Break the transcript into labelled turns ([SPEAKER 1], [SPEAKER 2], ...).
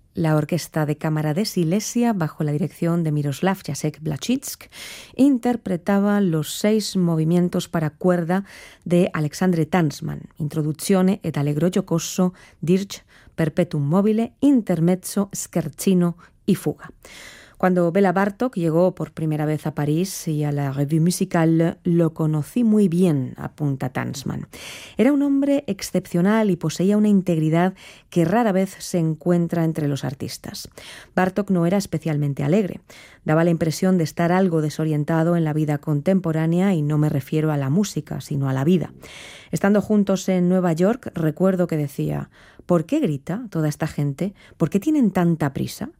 [SPEAKER 1] La Orquesta de Cámara de Silesia, bajo la dirección de Miroslav Jacek-Blaschitsk, interpretaba los 6 movimientos para cuerda de Alexandre Tansman, Introduzione ed Allegro giocoso, Dirge, Perpetuum mobile, Intermezzo, Scherzino y Fuga. Cuando Béla Bartók llegó por primera vez a París y a la Revue Musicale, lo conocí muy bien, apunta Tansman. Era un hombre excepcional y poseía una integridad que rara vez se encuentra entre los artistas. Bartók no era especialmente alegre. Daba la impresión de estar algo desorientado en la vida contemporánea, y no me refiero a la música, sino a la vida. Estando juntos en Nueva York, recuerdo que decía: ¿por qué grita toda esta gente? ¿Por qué tienen tanta prisa?